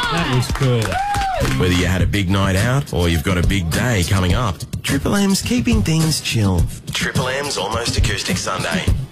That was cool. Whether you had a big night out or you've got a big day coming up, Triple M's keeping things chill. Triple M's Almost Acoustic Sunday.